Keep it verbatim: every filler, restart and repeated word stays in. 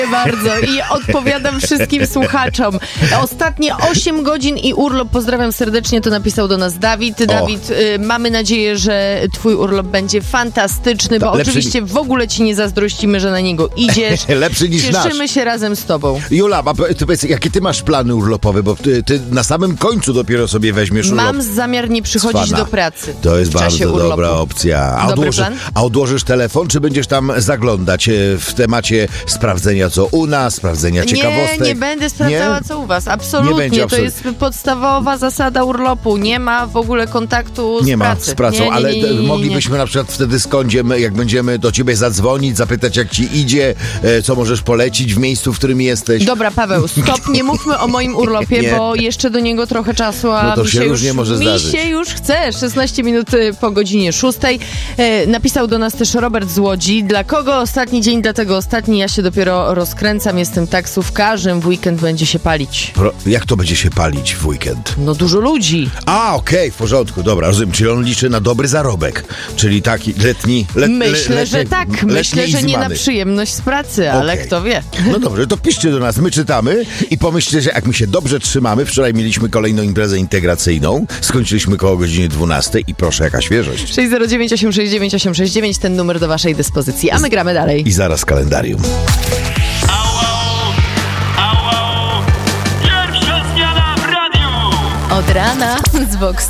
bardzo i odpowiadam wszystkim słuchaczom. Ostatnie osiem godzin i urlop, pozdrawiam serdecznie, to napisał do nas Dawid. Dawid, y, mamy nadzieję, że twój urlop będzie fantastyczny, bo lepszy... oczywiście w ogóle ci nie zazdrościmy, że na niego idziesz. Lepszy niż Cieszymy nasz. Cieszymy się razem z tobą. Jula, a ty powiedz, jakie ty masz plany urlopowe, bo ty, ty na samym końcu dopiero sobie weźmiesz urlop. Mam zamiar nie przychodzić Cwana. do pracy. To jest w czasie bardzo urlopu. dobra opcja. A Dobry odłożysz, plan? a odłożysz telefon, czy będziesz tam zaglądać e, w temacie sprawdzenia co u nas, sprawdzenia ciekawostek? Nie, nie będę sprawdzała nie? co u was. Nie Absolutnie. będzie To jest podstawowa zasada urlopu. Nie ma w ogóle kontaktu z Nie ma pracy. z pracą, nie, nie, ale nie, nie, nie, nie. moglibyśmy na przykład wtedy z Kądziem, jak będziemy do ciebie zadzwonić, zapytać jak ci idzie, e, co możesz polecić w miejscu, w którym jesteś. Dobra, Paweł, stop, nie mówmy o moim urlopie, Nie. bo jeszcze do niego trochę czasu, a No to mi się się różnie już, może mi zdarzyć. się już chce. szesnaście minut y, po godzinie szóstej. E, napisał do nas też Robert z Łodzi. Dla kogo ostatni dzień, dlatego ostatni. Ja się dopiero rozkręcam, jestem taksówkarzem, w weekend będzie się palić. Pro, jak to będzie się palić w weekend? No dużo ludzi. A, okej, okay, w porządku, dobra, rozumiem. Czyli on liczy na dobry zarobek. Czyli taki letni... Let, Myślę, le, że letni, tak. letni Myślę, że nie na easy przyjemność z pracy, ale Okej. kto wie. No dobrze, to piszcie do nas, my czytamy i pomyślcie, że jak my się dobrze trzymamy, wczoraj mieliśmy kolejną imprezę integracyjną, skończyliśmy koło godziny dwunastej i proszę, jaka świeżość. sześć zero dziewięć osiem sześć dziewięć osiem sześć dziewięć, ten numer do waszej dyspozycji, a my gramy dalej. I zaraz kalendarium. Pierwsza zmiana w radiu! Od rana z Vox